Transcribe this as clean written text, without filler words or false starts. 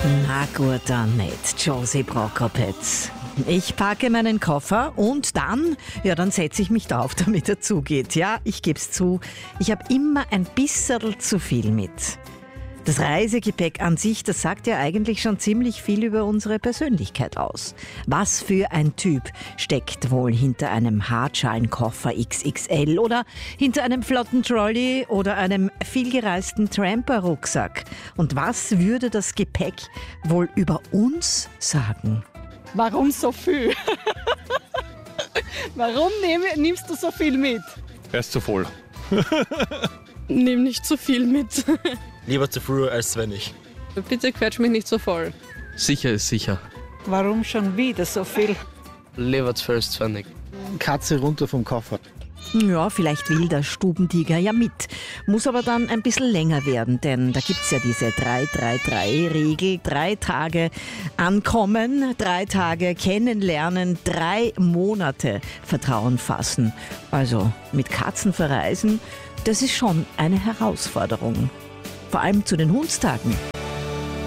Na gut, dann nicht, Josie Prokopetz. Ich packe meinen Koffer und dann setze ich mich drauf, damit er zugeht. Ja, ich gebe es zu, ich habe immer ein bisschen zu viel mit. Das Reisegepäck an sich, das sagt ja eigentlich schon ziemlich viel über unsere Persönlichkeit aus. Was für ein Typ steckt wohl hinter einem Hartschalenkoffer XXL oder hinter einem flotten Trolley oder einem vielgereisten Tramper-Rucksack? Und was würde das Gepäck wohl über uns sagen? Warum so viel? Warum nimmst du so viel mit? Er ist zu voll. Nimm nicht zu viel mit. Lieber zu früh als zu wenig. Bitte quetsch mich nicht so voll. Sicher ist sicher. Warum schon wieder so viel? Lieber zu viel als zu wenig. Katze runter vom Koffer. Ja, vielleicht will der Stubentiger ja mit. Muss aber dann ein bisschen länger werden, denn da gibt's ja diese 3-3-3-Regel. 3 Tage ankommen, 3 Tage kennenlernen, 3 Monate Vertrauen fassen. Also mit Katzen verreisen, das ist schon eine Herausforderung. Vor allem zu den Hundstagen.